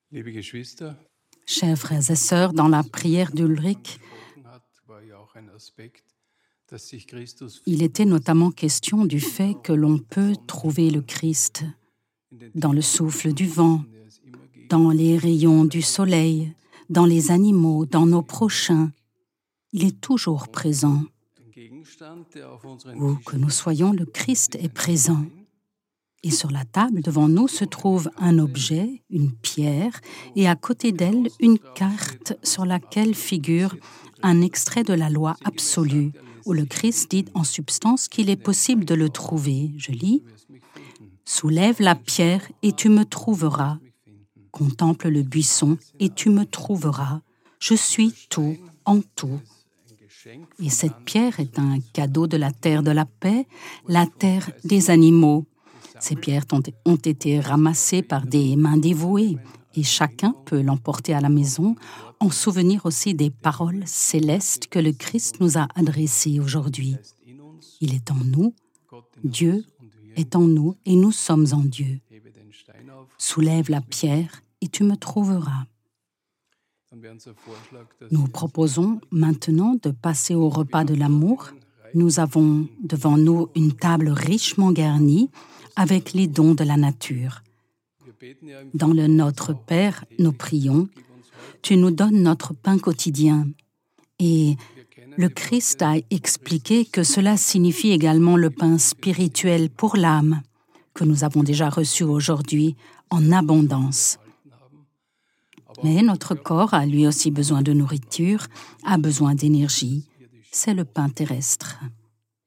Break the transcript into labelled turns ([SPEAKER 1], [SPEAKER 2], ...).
[SPEAKER 1] Liebe Geschwister,
[SPEAKER 2] Chers frères et sœurs, dans la prière d'Ulrich, il était notamment question du fait que l'on peut trouver le Christ dans le souffle du vent, dans les rayons du soleil, dans les animaux, dans nos prochains. Il est toujours présent. Où que nous soyons, le Christ est présent. Et sur la table devant nous se trouve un objet, une pierre, et à côté d'elle, une carte sur laquelle figure un extrait de la loi absolue, où le Christ dit en substance qu'il est possible de le trouver. Je lis « Soulève la pierre et tu me trouveras. Contemple le buisson et tu me trouveras. Je suis tout en tout. » Et cette pierre est un cadeau de la terre de la paix, la terre des animaux. Ces pierres ont été ramassées par des mains dévouées et chacun peut l'emporter à la maison en souvenir aussi des paroles célestes que le Christ nous a adressées aujourd'hui. Il est en nous, Dieu est en nous et nous sommes en Dieu. Soulève la pierre et tu me trouveras. Nous proposons maintenant de passer au repas de l'amour. Nous avons devant nous une table richement garnie avec les dons de la nature. Dans le Notre Père, nous prions « Tu nous donnes notre pain quotidien ». Et le Christ a expliqué que cela signifie également le pain spirituel pour l'âme, que nous avons déjà reçu aujourd'hui en abondance. Mais notre corps a lui aussi besoin de nourriture, a besoin d'énergie. C'est le pain terrestre.